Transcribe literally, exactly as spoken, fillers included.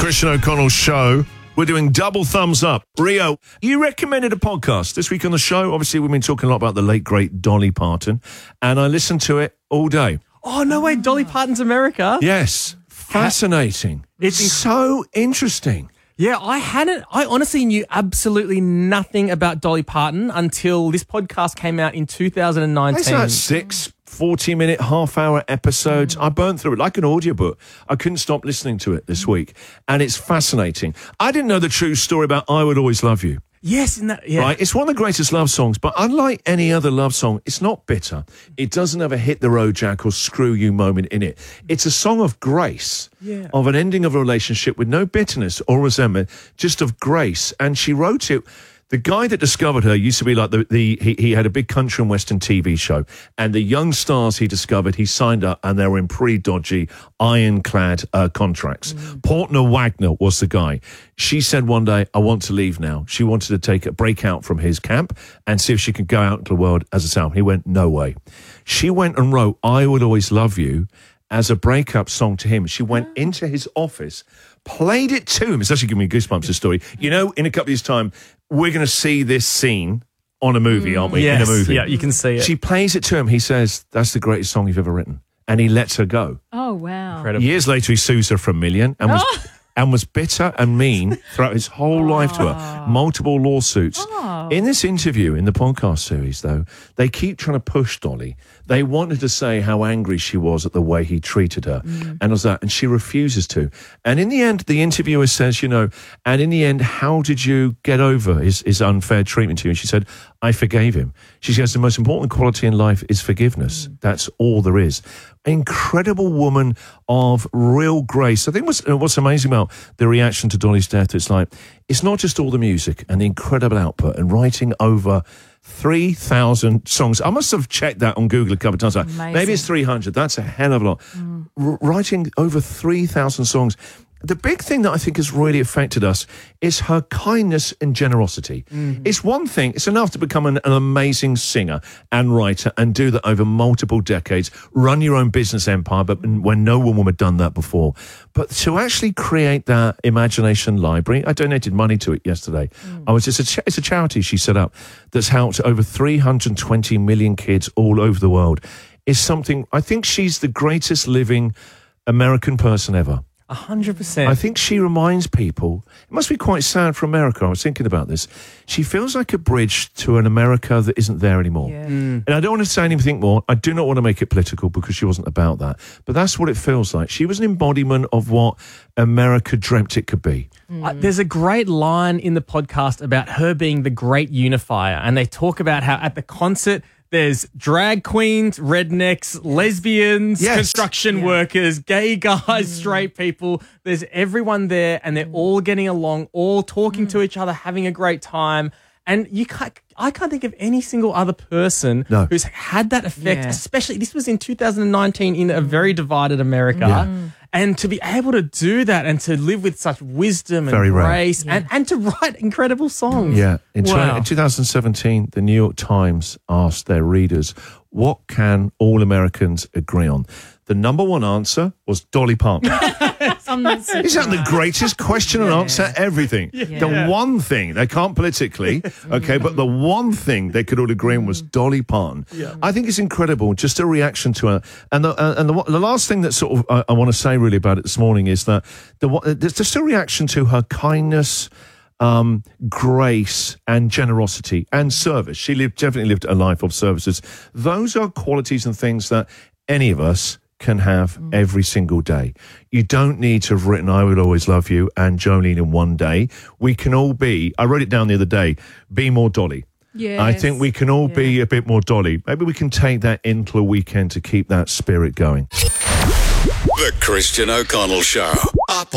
Christian O'Connell Show. We're doing double thumbs up. Rio, you recommended a podcast this week on the show. Obviously, we've been talking a lot about the late, great Dolly Parton, and I listened to it all day. Oh, no way. Dolly Parton's America? Yes. Fascinating. It's so interesting. Yeah, I hadn't, I honestly knew absolutely nothing about Dolly Parton until this podcast came out in two thousand nineteen. It's like six forty-minute, half-hour episodes. I burnt through it like an audiobook. I couldn't stop listening to it this week, and it's fascinating. I didn't know the true story about I Would Always Love You. Yes, in that, yeah. Right? It's one of the greatest love songs, but unlike any other love song, it's not bitter. It doesn't have a hit the road, Jack, or screw you moment in it. It's a song of grace, yeah. of an ending of a relationship with no bitterness or resentment, just of grace. And she wrote it. The guy that discovered her used to be like the, the he, he had a big country and western T V show, and the young stars he discovered, he signed up, and they were in pretty dodgy, ironclad uh, contracts. Mm. Portner Wagner was the guy. She said one day, I want to leave now. She wanted to take a break out from his camp and see if she could go out into the world as herself. He went, no way. She went and wrote I Would Always Love You as a breakup song to him. She went into his office, played it to him. It's actually giving me goosebumps, this story. You know, in a couple of years' time, we're going to see this scene on a movie, aren't we? Yes, in a movie. Yeah, you can see it. She plays it to him. He says, that's the greatest song you've ever written. And he lets her go. Oh, wow. Incredible. Years later, he sues her for a million and was... Oh. and was bitter and mean throughout his whole life to her. Multiple lawsuits. Oh. In this interview, in the podcast series, though, they keep trying to push Dolly. They wanted to say how angry she was at the way he treated her. Mm. And was that, and she refuses to. And in the end, the interviewer says, you know, and in the end, how did you get over his, his unfair treatment to you? And she said, I forgave him. She says, the most important quality in life is forgiveness. Mm. That's all there is. Incredible woman of real grace. I think what's, what's amazing about the reaction to Dolly's death, it's like, it's not just all the music and the incredible output and writing over three thousand songs. I must have checked that on Google a couple of times. Like, maybe it's three hundred. That's a hell of a lot. Mm. R- writing over three thousand songs. The big thing that I think has really affected us is her kindness and generosity. Mm-hmm. It's one thing, it's enough to become an, an amazing singer and writer and do that over multiple decades, run your own business empire, but when no one would have done that before. But to actually create that imagination library, I donated money to it yesterday. Mm. I was just a cha- it's a charity she set up that's helped over three hundred twenty million kids all over the world. It's something, I think she's the greatest living American person ever. A hundred percent. I think she reminds people, it must be quite sad for America, I was thinking about this, she feels like a bridge to an America that isn't there anymore. Yeah. Mm. And I don't want to say anything more, I do not want to make it political because she wasn't about that, but that's what it feels like. She was an embodiment of what America dreamt it could be. Mm. Uh, there's a great line in the podcast about her being the great unifier, and they talk about how at the concert, there's drag queens, rednecks, lesbians, yes. construction yeah. workers, gay guys, mm. straight people. There's everyone there, and they're all getting along, all talking mm. to each other, having a great time. And you can't, I can't think of any single other person no. who's had that effect, yeah. especially, this was in two thousand nineteen in a very divided America. Yeah. Mm. And to be able to do that and to live with such wisdom and Very grace yeah. and, and to write incredible songs. Yeah. In, wow. twenty, in two thousand seventeen, the New York Times asked their readers, what can all Americans agree on? The number one answer was Dolly Parton. Isn't that the greatest question and yeah. answer? Everything. Yeah. The one thing, they can't politically, okay, but the one thing they could all agree on was Dolly Parton. Yeah. I think it's incredible, just a reaction to her. And the, uh, and the, the last thing that sort of I, I want to say really about it this morning is that the, there's just a reaction to her kindness, um, grace and generosity and service. She lived, definitely lived a life of services. Those are qualities and things that any of us can have mm. every single day. You don't need to have written I Would Always Love You and Jolene in one day. We can all be, I wrote it down the other day, be more Dolly. Yes. I think we can all yeah. be a bit more Dolly. Maybe we can take that into a weekend to keep that spirit going. The Christian O'Connell Show. Up